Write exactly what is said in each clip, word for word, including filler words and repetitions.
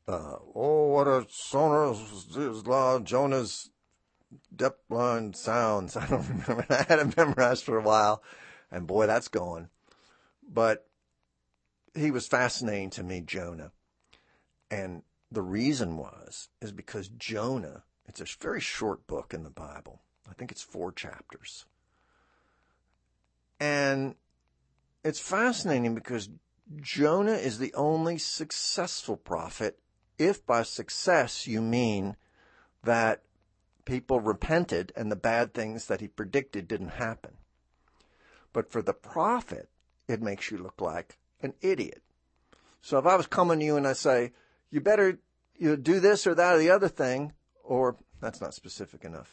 uh, oh, what a sonar, Jonah's depth line sounds. I don't remember. I had it memorized for a while, and boy, that's gone. But he was fascinating to me, Jonah. And the reason was, is because Jonah, it's a very short book in the Bible. I think it's four chapters. And it's fascinating because Jonah is the only successful prophet, if by success you mean that people repented and the bad things that he predicted didn't happen. But for the prophet, it makes you look like an idiot. So if I was coming to you and I say, you better you do this or that or the other thing, or that's not specific enough.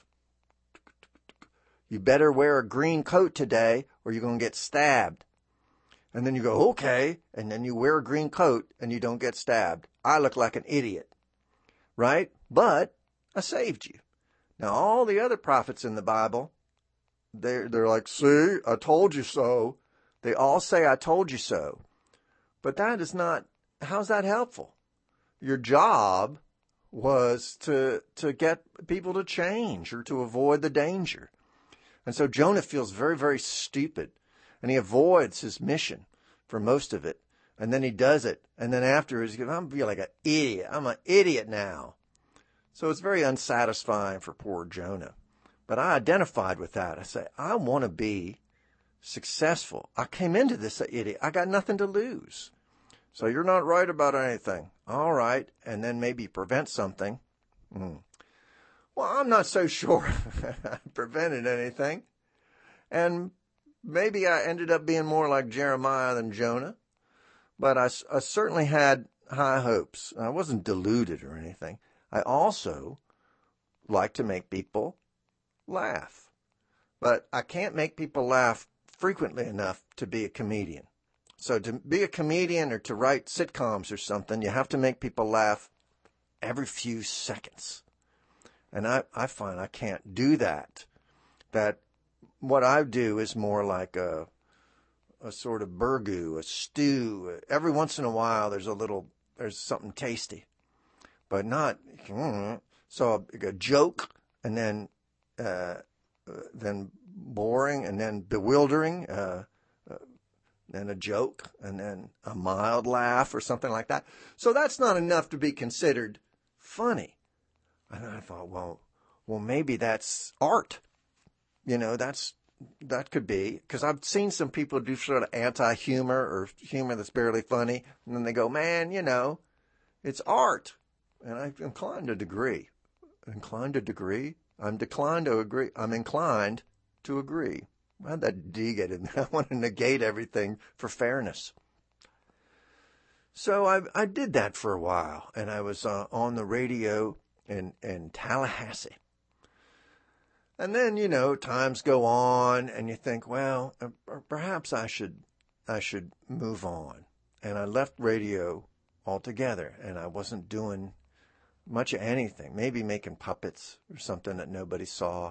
You better wear a green coat today or you're going to get stabbed. And then you go, okay, and then you wear a green coat and you don't get stabbed. I look like an idiot, right? But I saved you. Now, all the other prophets in the Bible, they're, they're like, see, I told you so. They all say, I told you so. But that is not, how's that helpful? Your job was to, to get people to change or to avoid the danger. And so Jonah feels very, very stupid, and he avoids his mission for most of it. And then he does it. And then afterwards, he goes, I'm feel like an idiot. I'm an idiot now. So it's very unsatisfying for poor Jonah. But I identified with that. I say, I want to be successful. I came into this an idiot. I got nothing to lose. So you're not right about anything. All right. And then maybe prevent something. Mm. Well, I'm not so sure I prevented anything. And maybe I ended up being more like Jeremiah than Jonah. But I, I certainly had high hopes. I wasn't deluded or anything. I also like to make people laugh. But I can't make people laugh frequently enough to be a comedian. So to be a comedian or to write sitcoms or something, you have to make people laugh every few seconds. And I, I find I can't do that. That what I do is more like a, a sort of burgoo, a stew. Every once in a while there's a little, there's something tasty. But not, so a, a joke and then, uh, then boring and then bewildering, uh, uh, then a joke and then a mild laugh or something like that. So that's not enough to be considered funny. And I thought, well, well, maybe that's art. You know, that's, that could be, because I've seen some people do sort of anti-humor or humor that's barely funny. And then they go, man, you know, it's art. And I'm inclined to agree. Inclined to agree? I'm declined to agree. I'm inclined to agree. How'd that D get in there? I want to negate everything for fairness. So I, I did that for a while, and I was uh, on the radio in, in Tallahassee. And then, you know, times go on, and you think, well, uh, perhaps I should, I should move on. And I left radio altogether, and I wasn't doing much of anything, maybe making puppets or something that nobody saw.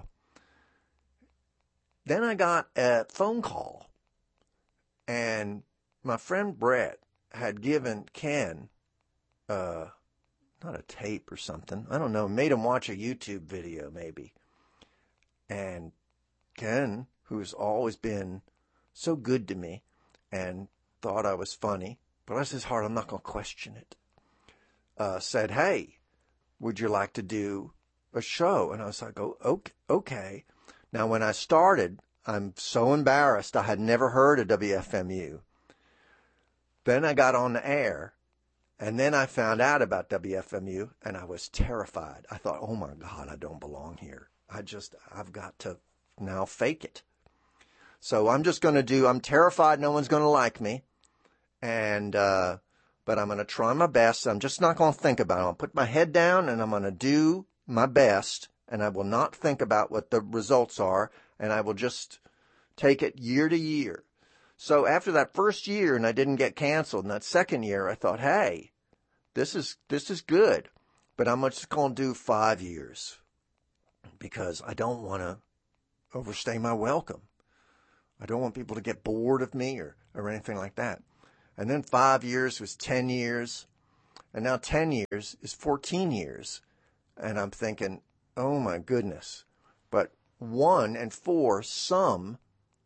Then I got a phone call, and my friend Brett had given Ken, uh, not a tape or something, I don't know, made him watch a YouTube video maybe. And Ken, who's always been so good to me and thought I was funny, bless his heart, I'm not going to question it, uh, said, hey, would you like to do a show? And I was like, oh, okay. okay. Now, when I started, I'm so embarrassed. I had never heard of W F M U. Then I got on the air, and then I found out about W F M U, and I was terrified. I thought, oh, my God, I don't belong here. I just, I've got to now fake it. So I'm just going to do, I'm terrified no one's going to like me, and uh, but I'm going to try my best. I'm just not going to think about it. I'll put my head down, and I'm going to do my best, and I will not think about what the results are, and I will just take it year to year. So after that first year and I didn't get canceled, and that second year I thought, hey, this is this is good, but I'm just going to do five years because I don't want to overstay my welcome. I don't want people to get bored of me or, or anything like that. And then five years was ten years. And now ten years is fourteen years. And I'm thinking, oh my goodness. But one and four sum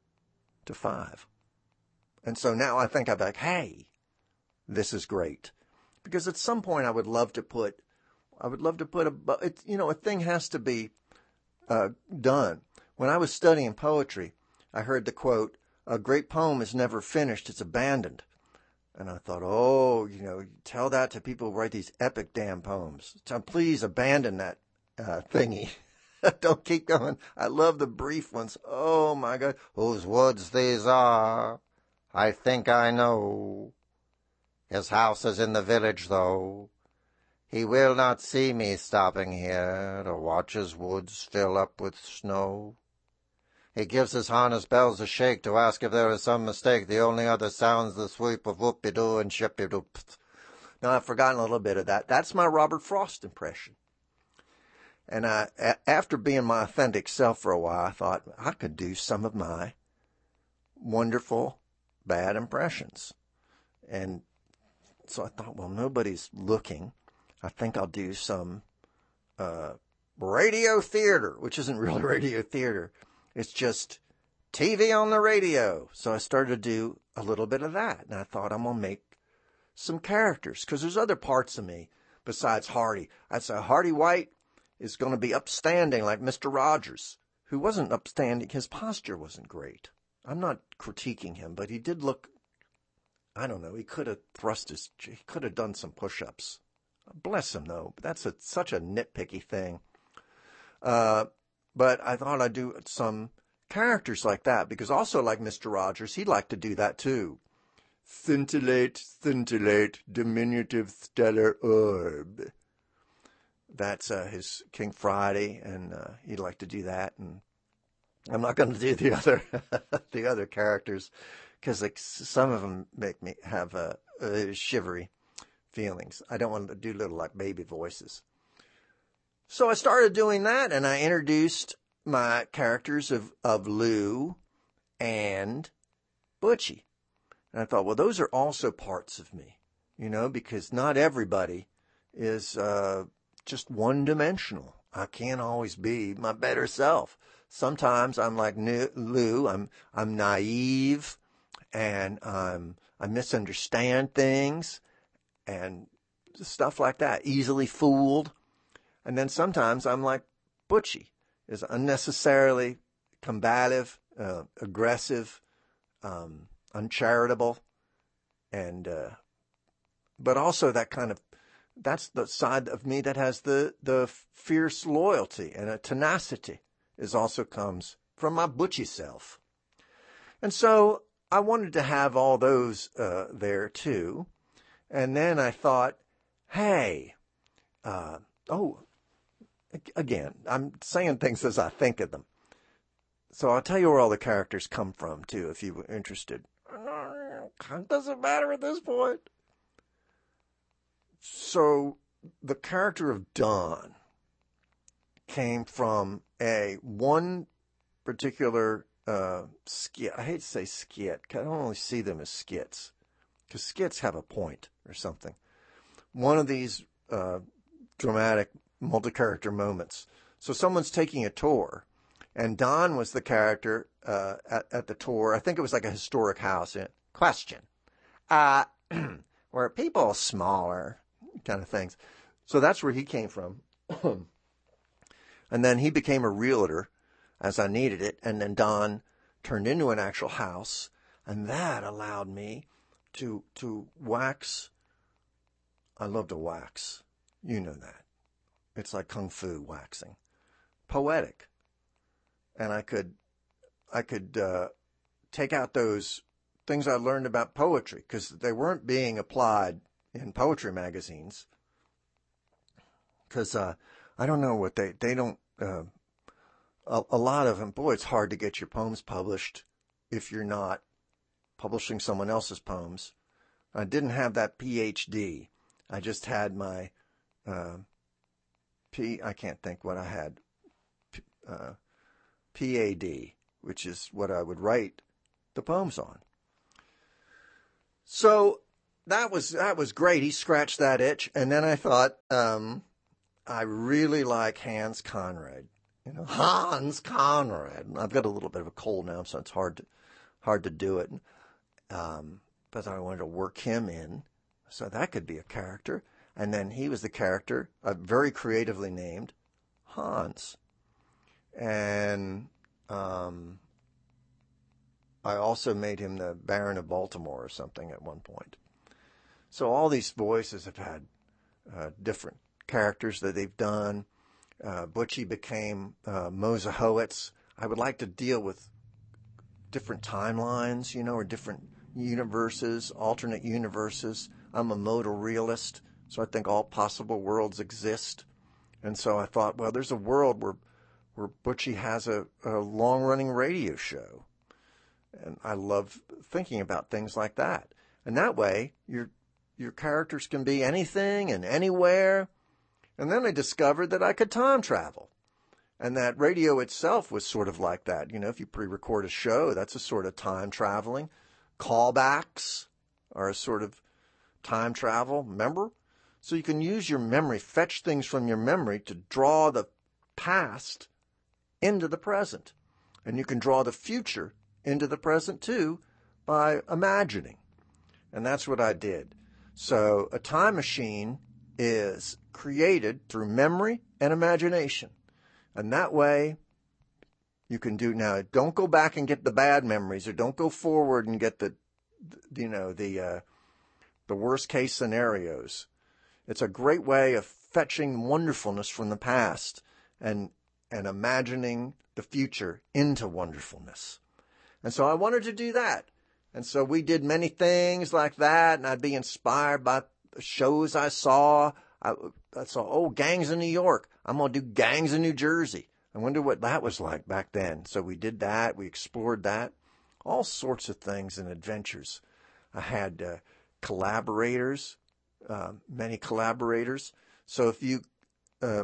to five. And so now I think I'm like, hey, this is great. Because at some point I would love to put, I would love to put a, it, you know, a thing has to be uh, done. When I was studying poetry, I heard the quote, a great poem is never finished, it's abandoned. And I thought, oh, you know, tell that to people who write these epic damn poems. So please abandon that uh, thingy. Don't keep going. I love the brief ones. Oh, my God. Whose woods these are, I think I know. His house is in the village, though. He will not see me stopping here to watch his woods fill up with snow. He gives his harness bells a shake to ask if there is some mistake. The only other sound's the sweep of whoop-de-doo and ship-de-doop. Now, I've forgotten a little bit of that. That's my Robert Frost impression. And I, a- after being my authentic self for a while, I thought I could do some of my wonderful bad impressions. And so I thought, well, nobody's looking. I think I'll do some uh, radio theater, which isn't really radio theater. It's just T V on the radio. So I started to do a little bit of that. And I thought I'm going to make some characters because there's other parts of me besides Hardy. I'd say Hardy White is going to be upstanding like Mister Rogers, who wasn't upstanding. His posture wasn't great. I'm not critiquing him, but he did look, I don't know, he could have thrust his, he could have done some push-ups. Bless him, though. That's a, such a nitpicky thing. Uh, But I thought I'd do some characters like that, because also like Mister Rogers, he'd like to do that too. Scintillate, scintillate, diminutive stellar orb. That's uh, his King Friday, and uh, he'd like to do that. And I'm not going to do the other the other characters, because like, some of them make me have uh, uh, shivery feelings. I don't want to do little like baby voices. So I started doing that, and I introduced my characters of, of Lou and Butchie. And I thought, well, those are also parts of me, you know, because not everybody is uh, just one-dimensional. I can't always be my better self. Sometimes I'm like Lou. I'm I'm naive, and I'm I misunderstand things and stuff like that. Easily fooled. And then sometimes I'm like Butchie, is unnecessarily combative, uh, aggressive, um, uncharitable, and uh, but also that kind of, that's the side of me that has the the fierce loyalty and a tenacity. Is also comes from my Butchie self, and so I wanted to have all those uh, there too. And then I thought, hey, uh, oh. Again, I'm saying things as I think of them. So I'll tell you where all the characters come from, too, if you were interested. It doesn't matter at this point. So the character of Don came from a one particular uh, skit. I hate to say skit. I don't only see them as skits, because skits have a point or something. One of these uh, dramatic multi-character moments. So someone's taking a tour, and Don was the character uh, at, at the tour. I think it was like a historic house. Question. Uh, were people smaller? Kind of things. So that's where he came from. And then he became a realtor as I needed it, and then Don turned into an actual house, and that allowed me to to wax. I love to wax. You know that. It's like kung fu waxing, poetic, and I could, I could uh, take out those things I learned about poetry, because they weren't being applied in poetry magazines. Because uh, I don't know what they they don't. Uh, a, a lot of them, boy, it's hard to get your poems published if you're not publishing someone else's poems. I didn't have that P H D. I just had my. Uh, P, I can't think what I had, uh, P A D, which is what I would write the poems on. So that was that was great. He scratched that itch, and then I thought, um, I really like Hans Conrad. You know, Hans Conrad. I've got a little bit of a cold now, so it's hard to hard to do it. Um, but I wanted to work him in, so that could be a character. And then he was the character, uh, very creatively named Hans. And um, I also made him the Baron of Baltimore or something at one point. So all these voices have had uh, different characters that they've done. Uh, Butchie became uh, Mosahowitz. I would like to deal with different timelines, you know, or different universes, alternate universes. I'm a modal realist, so I think all possible worlds exist. And so I thought, well, there's a world where where Butchie has a, a long-running radio show. And I love thinking about things like that. And that way, your your characters can be anything and anywhere. And then I discovered that I could time travel. And that radio itself was sort of like that. You know, if you pre-record a show, that's a sort of time traveling. Callbacks are a sort of time travel, remember? So you can use your memory, fetch things from your memory to draw the past into the present. And you can draw the future into the present too by imagining. And that's what I did. So a time machine is created through memory and imagination. And that way you can do, now don't go back and get the bad memories, or don't go forward and get the, you know, the, uh, the worst case scenarios. It's a great way of fetching wonderfulness from the past and, and imagining the future into wonderfulness. And so I wanted to do that. And so we did many things like that, and I'd be inspired by the shows I saw. I, I saw, oh, Gangs in New York. I'm going to do Gangs in New Jersey. I wonder what that was like back then. So we did that. We explored that. All sorts of things and adventures. I had uh, collaborators, uh, many collaborators. So if you, uh,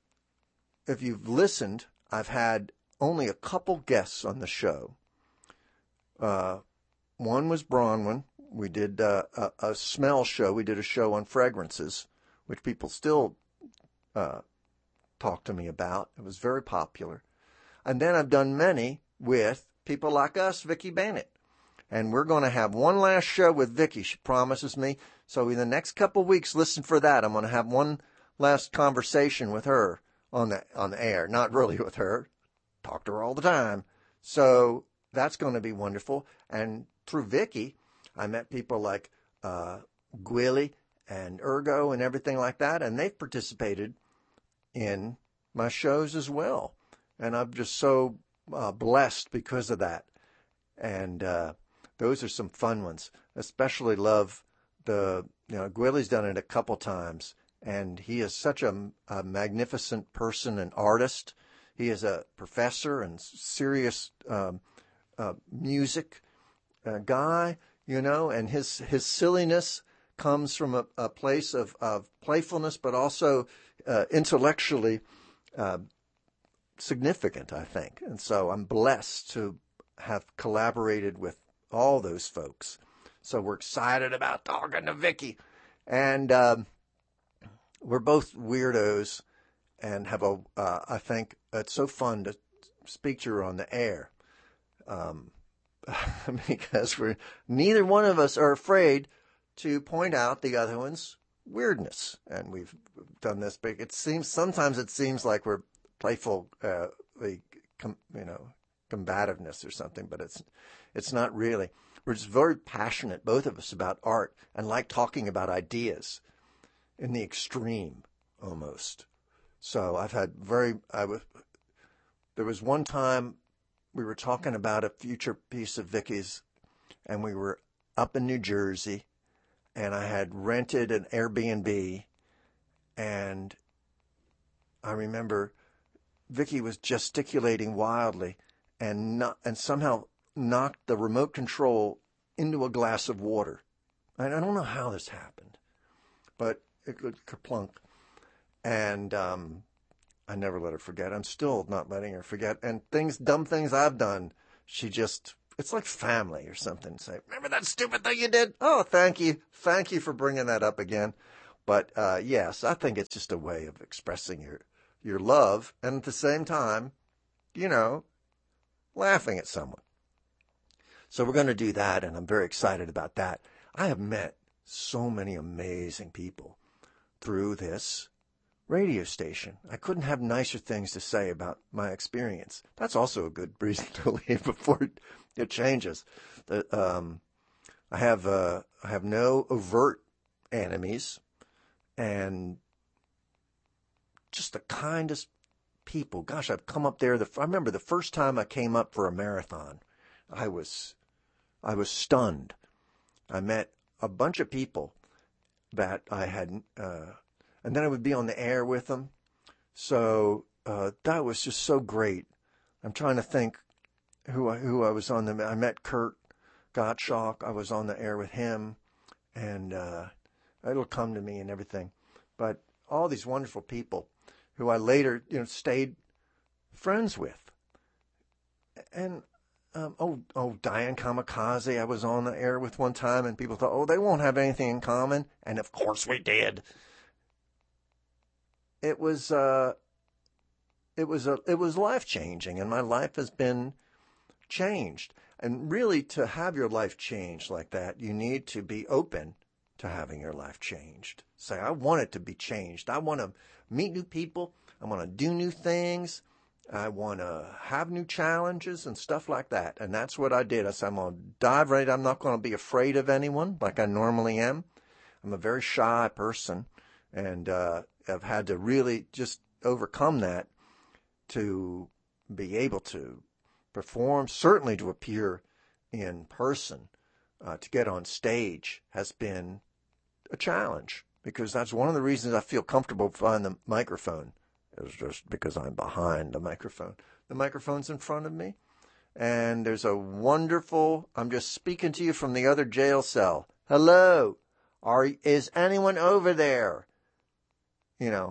if you've listened, I've had only a couple guests on the show. Uh, one was Bronwyn. We did uh, a, a smell show. We did a show on fragrances, which people still uh, talk to me about. It was very popular. And then I've done many with people like us, Vicki Bennett. And we're going to have one last show with Vicki, she promises me. So in the next couple of weeks, listen for that. I'm going to have one last conversation with her on the on the air. Not really with her. Talk to her all the time. So that's going to be wonderful. And through Vicki, I met people like uh, Gwilly and Ergo and everything like that, and they've participated in my shows as well. And I'm just so uh, blessed because of that. And uh, those are some fun ones. Especially love the, you know, Gwilly's done it a couple times, and he is such a, a magnificent person and artist. He is a professor and serious um, uh, music uh, guy, you know, and his his silliness comes from a, a place of, of playfulness, but also uh, intellectually uh, significant, I think. And so I'm blessed to have collaborated with all those folks. So we're excited about talking to Vicki. And um, we're both weirdos and have a, uh, I think it's so fun to speak to her on the air. Um, because we're, neither one of us are afraid to point out the other one's weirdness. And we've done this big, it seems, sometimes it seems like we're playful, uh, the, com, you know, combativeness or something, but it's, it's not really. We're just very passionate, both of us, about art and like talking about ideas in the extreme almost. So I've had very, I was, there was one time we were talking about a future piece of Vicki's, and we were up in New Jersey, and I had rented an Airbnb, and I remember Vicki was gesticulating wildly and not, and somehow knocked the remote control into a glass of water. And I don't know how this happened, but it could kerplunk. And um, I never let her forget. I'm still not letting her forget. And things, dumb things I've done, she just it's like family or something. Say, remember that stupid thing you did? Oh, thank you. Thank you for bringing that up again. But, uh, yes, I think it's just a way of expressing your, your love and at the same time, you know, laughing at someone. So we're going to do that, and I'm very excited about that. I have met so many amazing people through this radio station. I couldn't have nicer things to say about my experience. That's also a good reason to leave before it changes. The, um, I have uh, I have no overt enemies, and just the kindest people. Gosh, I've come up there. The, I remember the first time I came up for a marathon, I was I was stunned. I met a bunch of people that I had, uh, and then I would be on the air with them. So uh, that was just so great. I'm trying to think who I, who I was on the. I met Kurt Gottschalk. I was on the air with him, and uh, it'll come to me and everything. But all these wonderful people who I later, you know, stayed friends with, and. Um, oh, oh, Diane Kamikaze, I was on the air with one time, and people thought, oh, they won't have anything in common. And of course we did. It was, uh, it was, a, it was life-changing, and my life has been changed. And really, to have your life changed like that, you need to be open to having your life changed. Say, I want it to be changed. I want to meet new people. I want to do new things. I want to have new challenges and stuff like that. And that's what I did. I said, I'm going to dive right. I'm not going to be afraid of anyone like I normally am. I'm a very shy person, and uh, I've had to really just overcome that to be able to perform, certainly to appear in person, uh, to get on stage has been a challenge, because that's one of the reasons I feel comfortable behind the microphone. It's just because I'm behind the microphone. The microphone's in front of me, and there's a wonderful, I'm just speaking to you from the other jail cell. Hello, are is anyone over there? You know,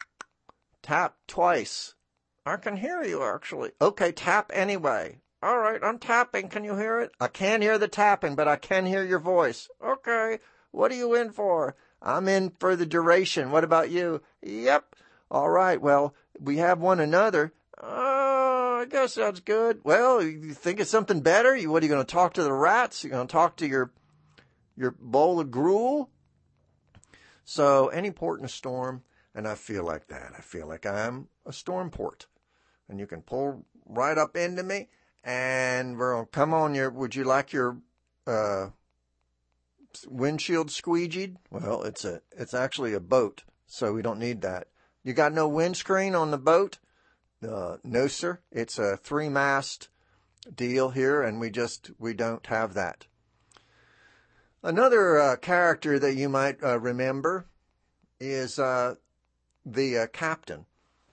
tap twice. I can hear you, actually. Okay, tap anyway. All right, I'm tapping. Can you hear it? I can't hear the tapping, but I can hear your voice. Okay, what are you in for? I'm in for the duration. What about you? Yep. All right, well, we have one another. Oh, I guess that's good. Well, you think of something better? You, what, are you going to talk to the rats? You're going to talk to your your bowl of gruel? So, any port in a storm, and I feel like that. I feel like I'm a storm port. And you can pull right up into me, and we're going to come on your, would you like your uh, windshield squeegeed? Well, it's a it's actually a boat, so we don't need that. You got no windscreen on the boat? Uh, no, sir. It's a three-mast deal here, and we just, we don't have that. Another uh, character that you might uh, remember is uh, the uh, captain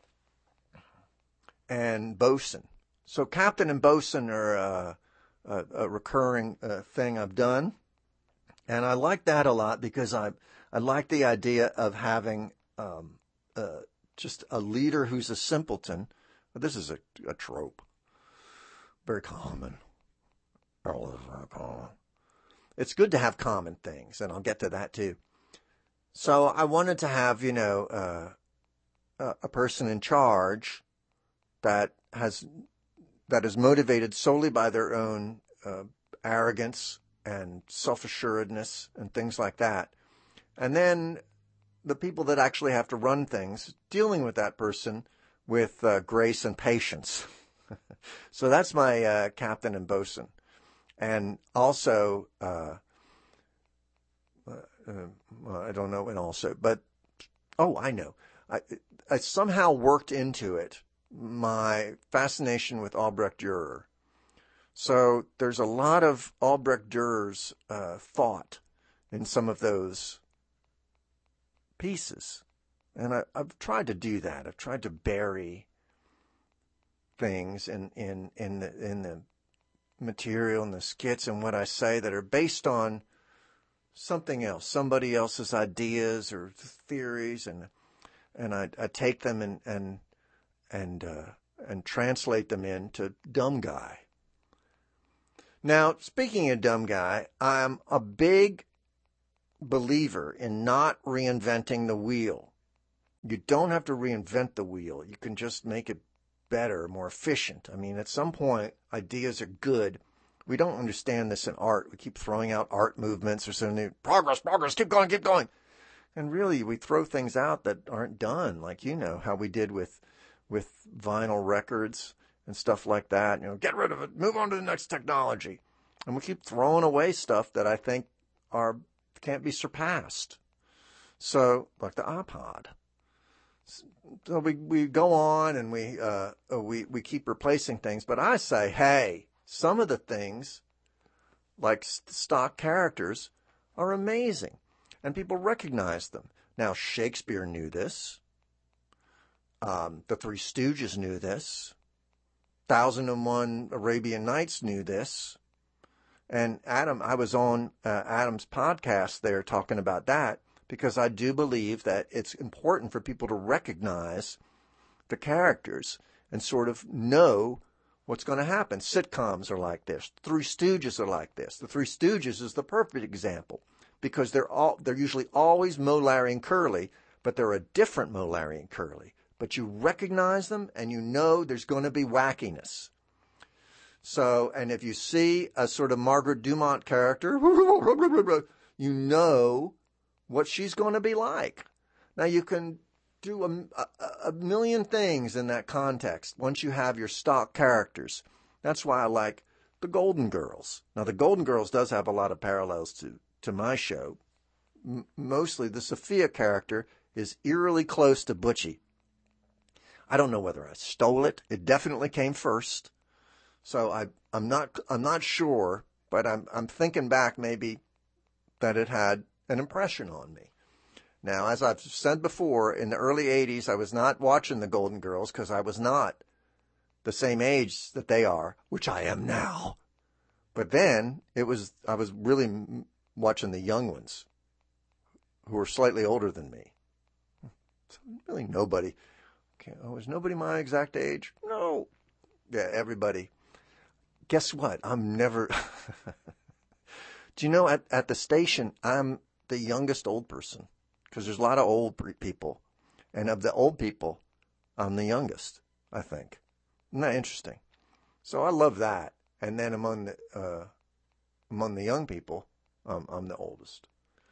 and bosun. So captain and bosun are uh, a, a recurring uh, thing I've done, and I like that a lot because I I like the idea of having um, Uh, just a leader who's a simpleton. This is a, a trope. Very common. Oh, very common. It's good to have common things, and I'll get to that too. So I wanted to have, you know, uh, a, a person in charge that has that is motivated solely by their own uh, arrogance and self-assuredness and things like that. And then the people that actually have to run things, dealing with that person with uh, grace and patience. So that's my uh, captain and bosun. And also, uh, uh, well, I don't know, and also, but, oh, I know. I, I somehow worked into it my fascination with Albrecht Dürer. So there's a lot of Albrecht Dürer's uh, thought in some of those pieces. And I, I've tried to do that. I've tried to bury things in, in, in, the, in the material and the skits and what I say that are based on something else, somebody else's ideas or theories, and and I, I take them and and and uh, and translate them into dumb guy. Now, speaking of dumb guy, I'm a big believer in not reinventing the wheel. You don't have to reinvent the wheel. You can just make it better, more efficient. I mean, at some point, ideas are good. We don't understand this in art. We keep throwing out art movements or something. Progress, progress, keep going, keep going. And really, we throw things out that aren't done, like, you know, how we did with with vinyl records and stuff like that. You know, get rid of it, move on to the next technology. And we keep throwing away stuff that I think are can't be surpassed. So, like the iPod. So we, we go on and we, uh, we, we keep replacing things. But I say, hey, some of the things, like stock characters, are amazing. And people recognize them. Now, Shakespeare knew this. Um, the Three Stooges knew this. Thousand and One Arabian Nights knew this. And Adam, I was on uh, Adam's podcast there talking about that, because I do believe that it's important for people to recognize the characters and sort of know what's going to happen. Sitcoms are like this. Three Stooges are like this. The Three Stooges is the perfect example, because they're all they're usually always Moe, Larry, and Curly, but they're a different Moe, Larry, and Curly. But you recognize them, and you know there's going to be wackiness. So, and if you see a sort of Margaret Dumont character, you know what she's going to be like. Now, you can do a, a, a million things in that context once you have your stock characters. That's why I like the Golden Girls. Now, the Golden Girls does have a lot of parallels to, to my show. M- mostly the Sophia character is eerily close to Butchie. I don't know whether I stole it. It definitely came first. So I, I'm not, I'm not sure, but I'm, I'm thinking back maybe that it had an impression on me. Now, as I've said before, in the early eighties, I was not watching the Golden Girls because I was not the same age that they are, which I am now. But then it was, I was really watching the young ones who were slightly older than me. So really nobody. Okay, oh, is nobody my exact age? No. Yeah, everybody. Guess what? I'm never. Do you know at, at the station, I'm the youngest old person, because there's a lot of old people. And of the old people, I'm the youngest, I think. Isn't that interesting? So I love that. And then among the, uh, among the young people, um, I'm the oldest.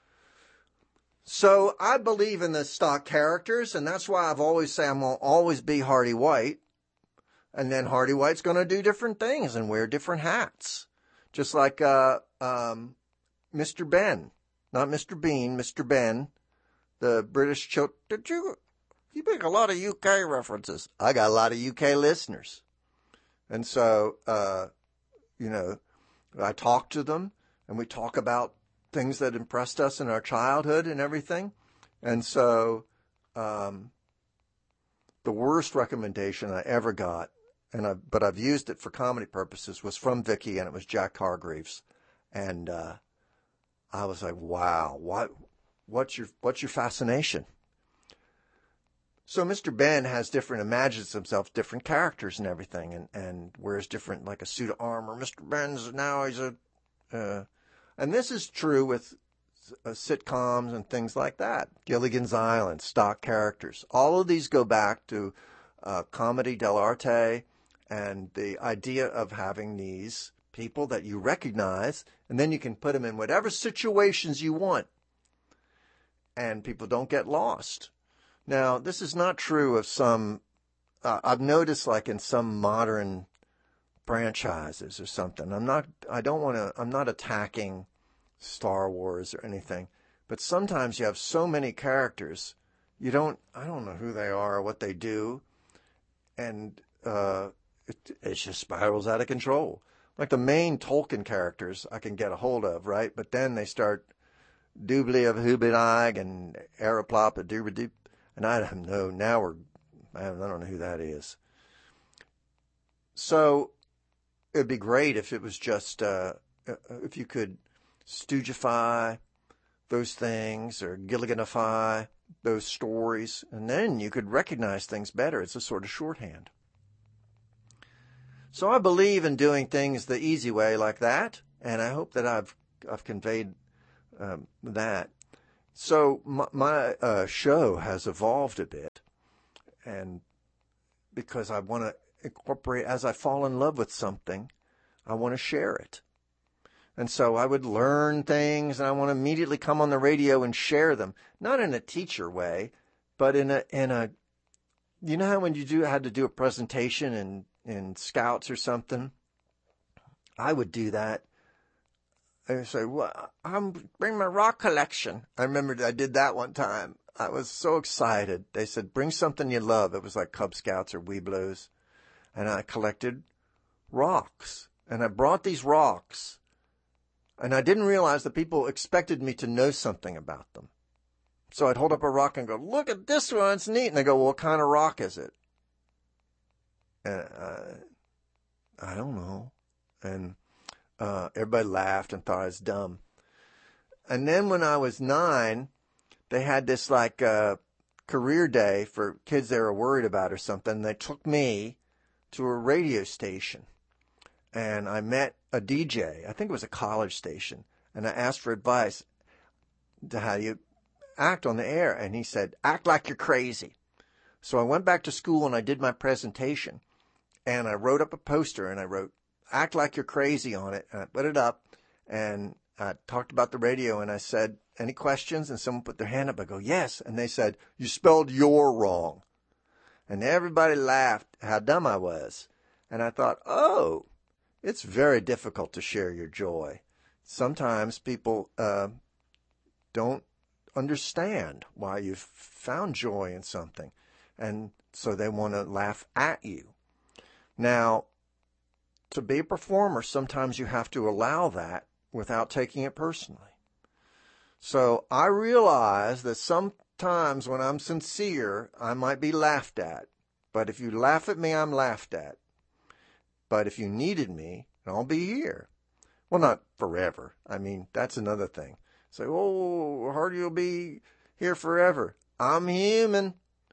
So I believe in the stock characters, and that's why I've always say I'm going to always be Hardy White. And then Hardy White's going to do different things and wear different hats. Just like uh, um, Mister Ben. Not Mister Bean, Mister Ben. The British choke. Did you, you make a lot of U K references. I got a lot of U K listeners. And so, uh, you know, I talk to them and we talk about things that impressed us in our childhood and everything. And so um, the worst recommendation I ever got, and I, but I've used it for comedy purposes, was from Vicky, and it was Jack Hargreaves. And uh, I was like, wow, what, what's your what's your fascination? So Mister Ben has different, imagines himself different characters and everything, and, and wears different, like a suit of armor. Mister Ben's now he's a, uh, and this is true with uh, sitcoms and things like that. Gilligan's Island, stock characters. All of these go back to uh, comedy dell'arte and the idea of having these people that you recognize, and then you can put them in whatever situations you want, and people don't get lost. Now, this is not true of some, uh, I've noticed like in some modern franchises or something. I'm not, I don't want to, I'm not attacking Star Wars or anything, but sometimes you have so many characters, you don't, I don't know who they are or what they do, and uh, it, it just spirals out of control. Like the main Tolkien characters I can get a hold of, right? But then they start doobly of Hubinag and Araplop and Doobadoop. And I don't know, now we're, I don't know who that is. So it'd be great if it was just, uh, if you could Stoogify those things or Gilliganify those stories, and then you could recognize things better. It's a sort of shorthand. So I believe in doing things the easy way like that, and I hope that I've I've conveyed um, that. So my, my uh, show has evolved a bit, and because I want to incorporate, as I fall in love with something, I want to share it. And so I would learn things, and I want to immediately come on the radio and share them, not in a teacher way, but in a in a, you know how when you do had to do a presentation in in Scouts or something, I would do that. I would say, well, I'm bring my rock collection. I remember I did that one time. I was so excited. They said, bring something you love. It was like Cub Scouts or Webelos. And I collected rocks. And I brought these rocks. And I didn't realize that people expected me to know something about them. So I'd hold up a rock and go, look at this one, it's neat. And they go, well, what kind of rock is it? And uh, I don't know. And uh, everybody laughed and thought I was dumb. And then when I was nine, they had this like uh, career day for kids they were worried about or something. They took me to a radio station. And I met a D J. I think it was a college station. And I asked for advice to how you act on the air. And he said, act like you're crazy. So I went back to school and I did my presentation. And I wrote up a poster and I wrote, act like you're crazy on it. And I put it up and I talked about the radio and I said, any questions? And someone put their hand up. I go, yes. And they said, you spelled your wrong. And everybody laughed how dumb I was. And I thought, oh, it's very difficult to share your joy. Sometimes people uh, don't understand why you've found joy in something. And so they want to laugh at you. Now, to be a performer, sometimes you have to allow that without taking it personally. So I realize that sometimes when I'm sincere, I might be laughed at. But if you laugh at me, I'm laughed at. But if you needed me, I'll be here. Well, not forever. I mean, that's another thing. Say, oh, Hardy will be here forever. I'm human.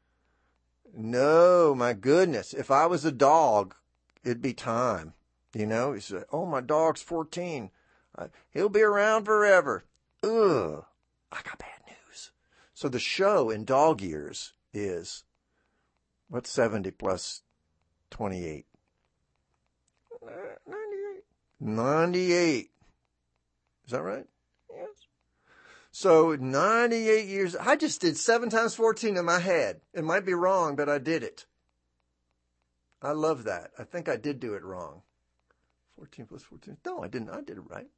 No, my goodness. If I was a dog, it'd be time. You know, he said, oh, my dog's fourteen. Uh, he'll be around forever. Ugh, I got bad news. So the show in dog years is, what's seventy plus twenty-eight? ninety-eight. ninety-eight. Is that right? Yes. So ninety-eight years. I just did seven times fourteen in my head. It might be wrong, but I did it. I love that. I think I did do it wrong. fourteen plus fourteen. No, I didn't. I did it right.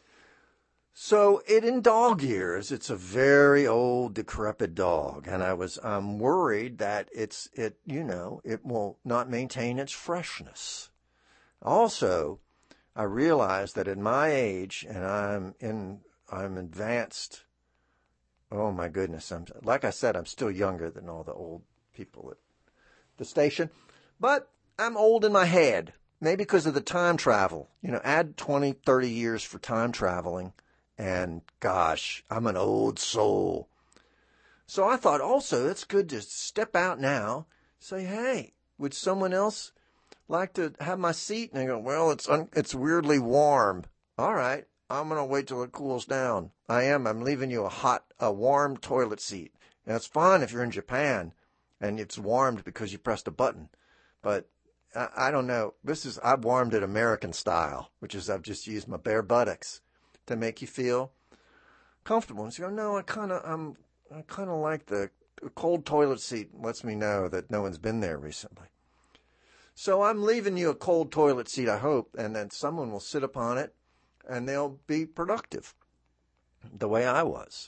So it in dog years, it's a very old, decrepit dog. And I was, I'm worried that it's, it, you know, it will not maintain its freshness. Also, I realized that at my age, and I'm in, I'm advanced. Oh my goodness. I'm, like I said, I'm still younger than all the old people at the station, but I'm old in my head, maybe because of the time travel. You know, add twenty, thirty years for time traveling, and gosh, I'm an old soul. So I thought also it's good to step out now, say, hey, would someone else like to have my seat? And they go, well, it's un- it's weirdly warm. All right, I'm going to wait till it cools down. I am. I'm leaving you a hot, a warm toilet seat. Now, it's fine if you're in Japan and it's warmed because you pressed a button. But I, I don't know. This is, I've warmed it American style, which is I've just used my bare buttocks to make you feel comfortable. And so you go, no, I kind of, I'm, I kind of like the, the cold toilet seat. Lets me know that no one's been there recently. So I'm leaving you a cold toilet seat, I hope, and then someone will sit upon it and they'll be productive the way I was.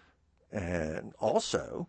And also,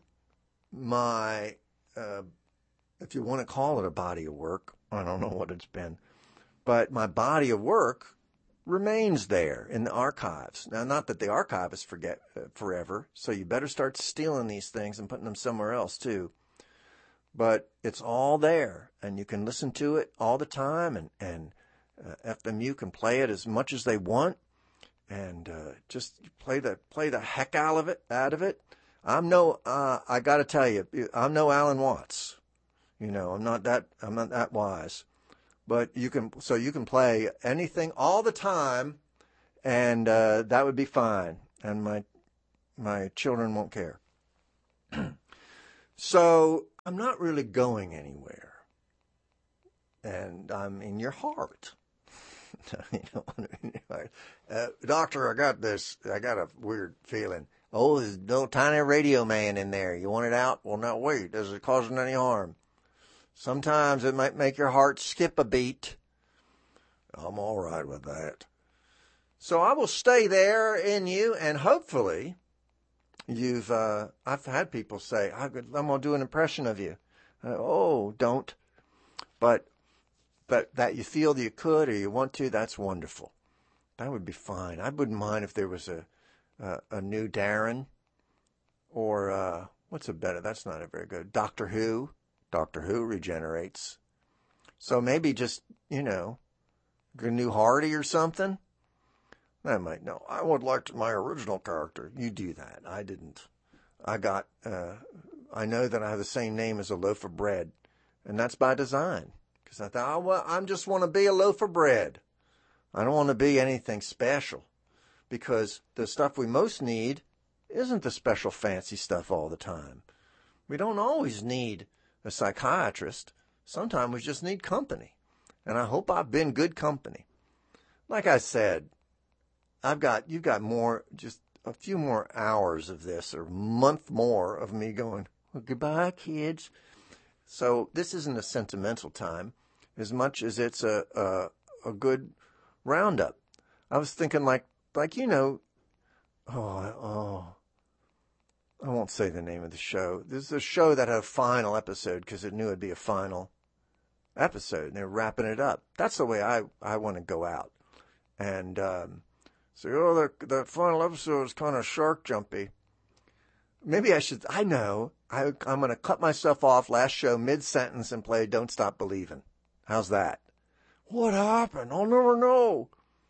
my, uh, if you want to call it a body of work, I don't know what it's been, but my body of work remains there in the archives. Now, not that the archivists forget uh, forever, so you better start stealing these things and putting them somewhere else too. But it's all there, and you can listen to it all the time, and, and uh, F M U can play it as much as they want, and uh, just play the play the heck out of it. Out of it. I'm no, uh, I got to tell you, I'm no Alan Watts. You know, I'm not that, I'm not that wise. but you can, so you can play anything all the time, and uh, that would be fine. And my my children won't care. So I'm not really going anywhere, and I'm in your heart. You know, in your heart. Uh, doctor, I got this. I got a weird feeling. Oh, there's a little tiny radio man in there. You want it out? Well, now wait. Is it causing any harm? Sometimes it might make your heart skip a beat. I'm all right with that. So I will stay there in you, and hopefully you've, uh, I've had people say, I'm going to do an impression of you. Uh, oh, don't. But, but that you feel that you could or you want to, that's wonderful. That would be fine. I wouldn't mind if there was a, uh, a new Darren or, uh, what's a better, that's not a very good, Doctor Who. Doctor Who regenerates. So maybe just, you know, a new Hardy or something. I might know. I would like to, my original character. You do that. I didn't. I got, uh, I know that I have the same name as a loaf of bread. And that's by design. Because I thought, oh, well, I just want to be a loaf of bread. I don't want to be anything special. Because the stuff we most need isn't the special fancy stuff all the time. We don't always need a psychiatrist. Sometimes we just need company. And I hope I've been good company. Like I said, I've got, you've got more, just a few more hours of this, or a month more of me going, well, goodbye, kids. So this isn't a sentimental time as much as it's a, a, a good roundup. I was thinking like, like, you know, oh, oh, I won't say the name of the show. This is a show that had a final episode because it knew it'd be a final episode, and they're wrapping it up. That's the way I, I want to go out. And, um, say, oh, the, the final episode is kind of shark jumpy. Maybe I should, I know, I, I'm going to cut myself off last show mid-sentence and play Don't Stop Believing. How's that? What happened? I'll never know.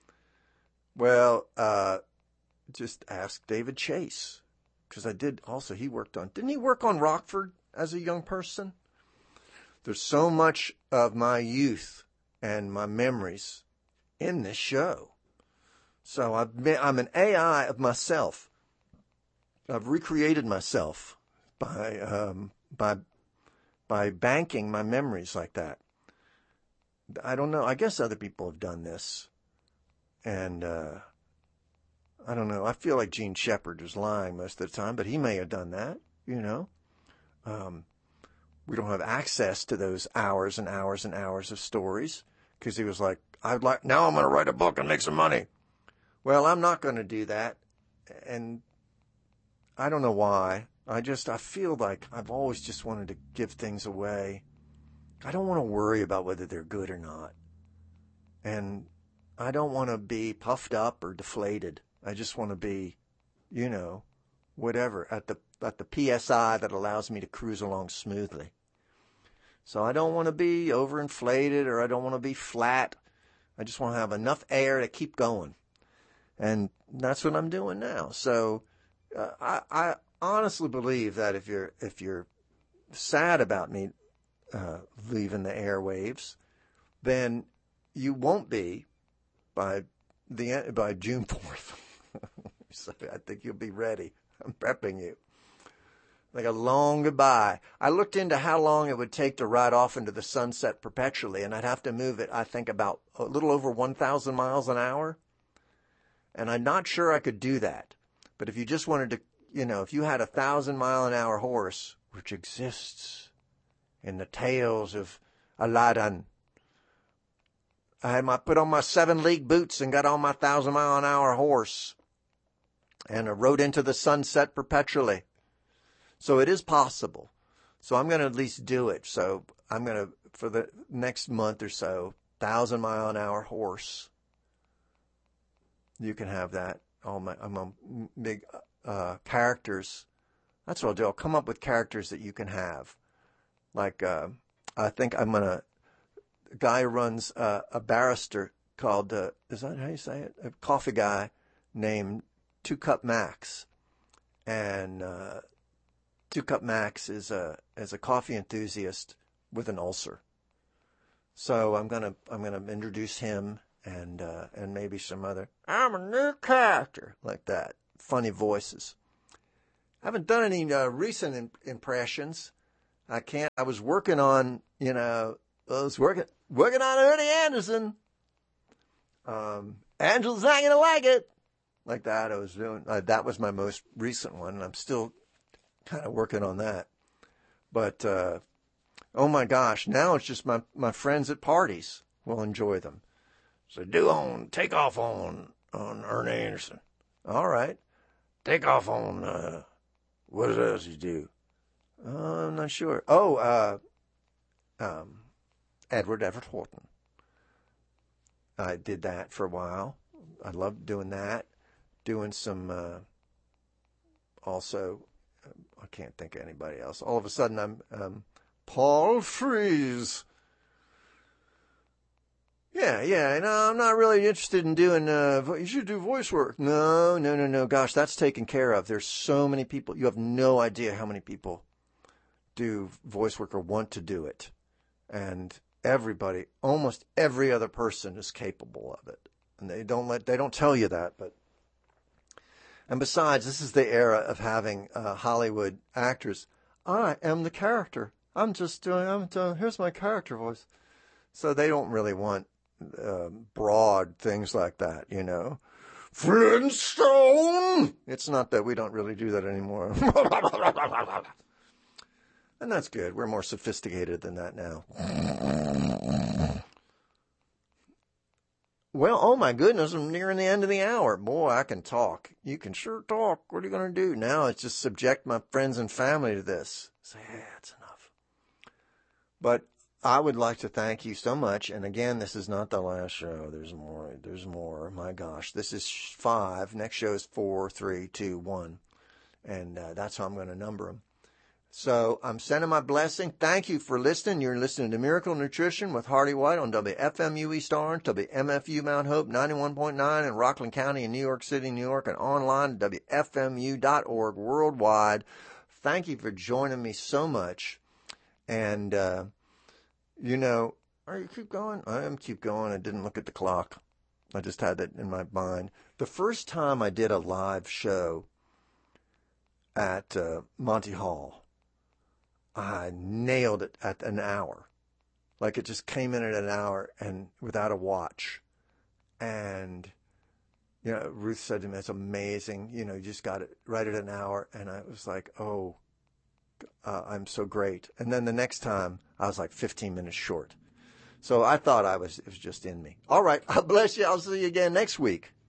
Well, uh, just ask David Chase. Because I did also, he worked on, didn't he work on Rockford as a young person? There's so much of my youth and my memories in this show. So I've been, I'm an A I of myself. I've recreated myself by um, by by banking my memories like that. I don't know. I guess other people have done this, and uh, I don't know. I feel like Gene Shepard was lying most of the time, but he may have done that. You know, um, we don't have access to those hours and hours and hours of stories because he was like, "I'd like now. I'm going to write a book and make some money." Well, I'm not going to do that, and I don't know why. I just, I feel like I've always just wanted to give things away. I don't want to worry about whether they're good or not. And I don't want to be puffed up or deflated. I just want to be, you know, whatever, at the at the P S I that allows me to cruise along smoothly. So I don't want to be overinflated or I don't want to be flat. I just want to have enough air to keep going. And that's what I'm doing now. So uh, I, I honestly believe that if you're if you're sad about me uh, leaving the airwaves, then you won't be by the by June fourth. So I think you'll be ready. I'm prepping you. Like a long goodbye. I looked into how long it would take to ride off into the sunset perpetually, and I'd have to move it, I think, about a little over one thousand miles an hour. And I'm not sure I could do that. But if you just wanted to, you know, if you had a thousand mile an hour horse, which exists in the tales of Aladdin, I had my put on my seven league boots and got on my thousand mile an hour horse, and I rode into the sunset perpetually. So it is possible. So I'm going to at least do it. So I'm going to, for the next month or so, thousand mile an hour horse. You can have that. All my, I'm a big uh, characters. That's what I'll do. I'll come up with characters that you can have. Like, uh, I think I'm going to, a guy who runs uh, a barrister called, uh, is that how you say it? A coffee guy named Two Cup Max. And uh, Two Cup Max is a, is a coffee enthusiast with an ulcer. So I'm gonna I'm gonna introduce him and uh, and maybe some other. I'm a new character like that. Funny voices. I haven't done any uh, recent in- impressions. I can't. I was working on you know I was working working on Ernie Anderson. Um, Angela's not gonna like it. Like that, I was doing. Uh, that was my most recent one, and I'm still kind of working on that. But uh, oh my gosh, now it's just my my friends at parties will enjoy them. So do on, take off on on Ernie Anderson. All right, take off on uh, what else you do? Uh, I'm not sure. Oh, uh, um, Edward Everett Horton. I did that for a while. I loved doing that. Doing some, uh, also, I can't think of anybody else. All of a sudden, I'm um, Paul Frees. Yeah, yeah, no, I'm not really interested in doing, uh, you should do voice work. No, no, no, no, gosh, that's taken care of. There's so many people, you have no idea how many people do voice work or want to do it. And everybody, almost every other person is capable of it. And they don't let, they don't tell you that, but. And besides, this is the era of having uh, Hollywood actors. I am the character. I'm just doing, I'm doing, here's my character voice. So they don't really want uh, broad things like that, you know. Flintstone! It's not that we don't really do that anymore. And that's good. We're more sophisticated than that now. Well, oh my goodness, I'm nearing the end of the hour. Boy, I can talk. You can sure talk. What are you going to do? Now it's just subject my friends and family to this. Say, hey, that's enough. But I would like to thank you so much. And again, this is not the last show. There's more. There's more. My gosh, this is five. Next show is four, three, two, one. And uh, that's how I'm going to number them. So I'm sending my blessing. Thank you for listening. You're listening to Miracle Nutrition with Hardy White on W F M U East Orange, W M F U Mount Hope ninety-one point nine in Rockland County in New York City, New York, and online at W F M U dot org worldwide. Thank you for joining me so much. And, uh, you know, are you keep going? I am keep going. I didn't look at the clock. I just had that in my mind. The first time I did a live show at uh, Monty Hall, I nailed it at an hour. Like it just came in at an hour and without a watch. And, you know, Ruth said to me, it's amazing. You know, you just got it right at an hour. And I was like, oh, uh, I'm so great. And then the next time I was like fifteen minutes short. So I thought I was, it was just in me. All right. God bless you. I'll see you again next week.